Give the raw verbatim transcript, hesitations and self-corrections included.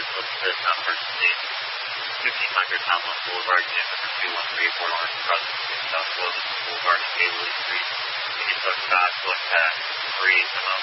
is listed uh, purchasing fifteen hundred Townland Boulevard, unit number two one three, Fort Orange, across the street, South Wilson Boulevard, and Hazeley Street. You can book that, book that free demo